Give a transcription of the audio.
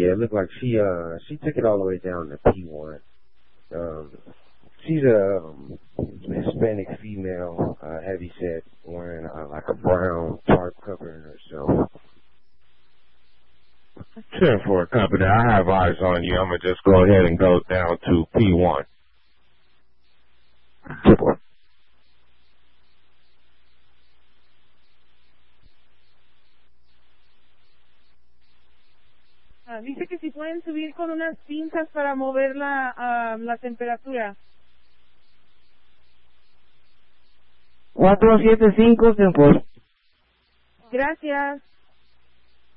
Yeah, it looked like she took it all the way down to P1. She's a Hispanic female, heavy set, wearing like a brown tarp covering herself. 10 for a company. I have eyes on you. I'm going to just go ahead and go down to P1. 10-4. Dice que si pueden subir con unas pinzas para mover la temperatura. 475, 10-4. Gracias.